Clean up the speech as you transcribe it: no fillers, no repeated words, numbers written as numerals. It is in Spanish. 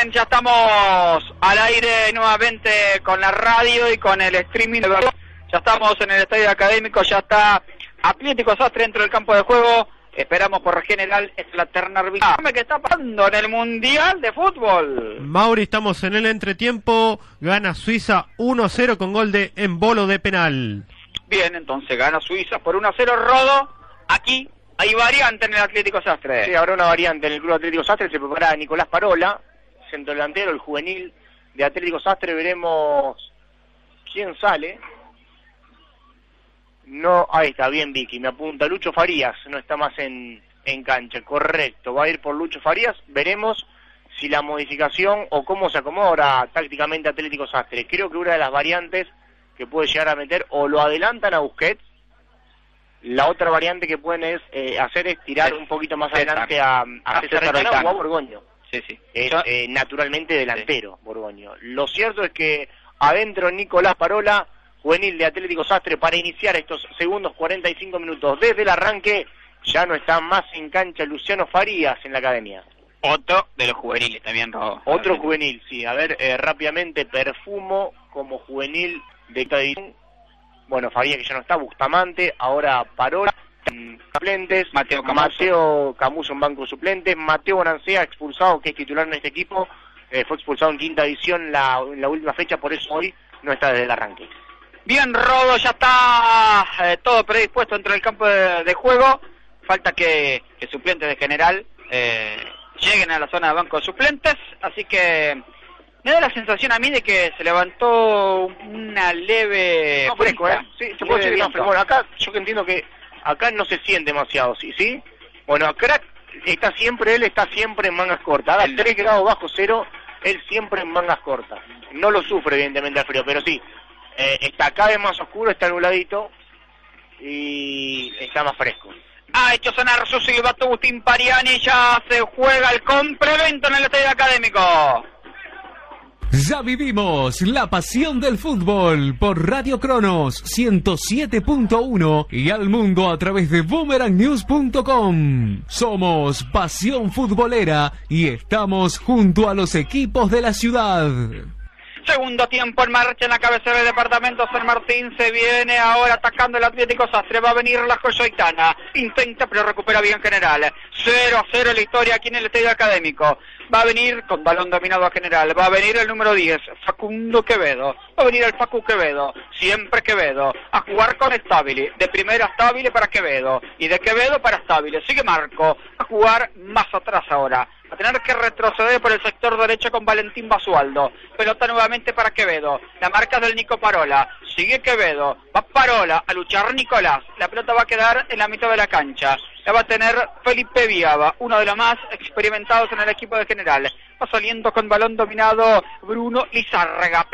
Bien, ya estamos al aire nuevamente con la radio y con el streaming. Ya estamos en el estadio académico, ya está Atlético Sastre dentro del campo de juego. Esperamos por general es la terna arbitral. ¿Qué está pasando en el Mundial de Fútbol? Mauri, estamos en el entretiempo. Gana Suiza 1-0 con gol de Embolo de penal. Bien, entonces gana Suiza por 1-0 Rodo. Aquí hay variante en el Atlético Sastre. Sí, habrá una variante en el Club Atlético Sastre. Se prepara Nicolás Parola, centro delantero, el juvenil de Atlético Sastre. Veremos quién sale. No, ahí está, bien Vicky, me apunta Lucho Farías, no está más en cancha, correcto, va a ir por Lucho Farías. Veremos si la modificación o cómo se acomoda tácticamente Atlético Sastre. Creo que una de las variantes que puede llegar a meter, o lo adelantan a Busquets. La otra variante que pueden hacer es tirar un poquito más adelante a César Gaitán o a Borgoño. Sí. Es naturalmente delantero, sí. Borgoño. Lo cierto es que adentro Nicolás Parola, juvenil de Atlético Sastre, para iniciar estos segundos 45 minutos desde el arranque. Ya no está más en cancha Luciano Farías en la academia. Otro de los juveniles también, Robo. Otro juvenil, sí. A ver, rápidamente, Perfumo como juvenil de esta división. Bueno, Farías que ya no está, Bustamante, ahora Parola, suplentes, Mateo Camuso en banco suplentes, Mateo Bonancea expulsado, que es titular en este equipo, fue expulsado en quinta división en la última fecha, por eso hoy no está desde el arranque. Bien, Rodo, ya está todo predispuesto dentro del campo de juego. Falta que suplentes de general lleguen a la zona de banco de suplentes. Así que me da la sensación a mí de que se levantó una leve... No, fresco, Sí, se puede decir que no fresco. Bueno, acá yo que entiendo que acá no se siente demasiado, ¿sí? Bueno, acá él está siempre en mangas cortas. A 3 grados bajo cero, él siempre en mangas cortas. No lo sufre evidentemente al frío, pero sí. Está cada vez más oscuro, está nubladito y está más fresco. Ha hecho sonar su silbato Agustín Pariani, ya se juega el complemento en el estadio académico. Ya vivimos la pasión del fútbol por Radio Cronos 107.1 y al mundo a través de boomerangnews.com. Somos Pasión Futbolera y estamos junto a los equipos de la ciudad. Segundo tiempo en marcha en la cabecera del departamento. San Martín se viene ahora atacando el Atlético Sastre. Va a venir la Joyoitana. Intenta pero recupera bien general. 0-0 la historia aquí en el estadio académico. Va a venir con balón dominado a general. Va a venir el número 10, Facundo Quevedo. Va a venir el Facu Quevedo. Siempre Quevedo. A jugar con Stabile. De primera Stabile para Quevedo. Y de Quevedo para Stabile. Sigue Marco. A jugar más atrás ahora. A tener que retroceder por el sector derecho con Valentín Basualdo. Pelota nuevamente para Quevedo. La marca del Nico Parola. Sigue Quevedo. Va Parola a luchar Nicolás. La pelota va a quedar en la mitad de la cancha. La va a tener Felipe Viaba, uno de los más experimentados en el equipo de general. Va saliendo con balón dominado Bruno Lizárraga.